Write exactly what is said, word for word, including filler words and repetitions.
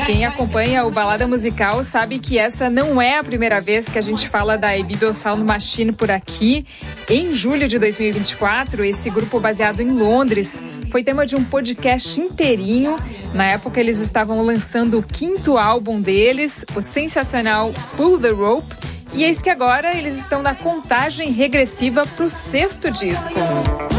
Quem acompanha o Balada Musical sabe que essa não é a primeira vez que a gente fala da Ibibo Sound Machine por aqui. Em julho de dois mil e vinte e quatro, esse grupo baseado em Londres foi tema de um podcast inteirinho. Na época, eles estavam lançando o quinto álbum deles, o sensacional Pull the Rope. E eis que agora eles estão na contagem regressiva para o sexto disco.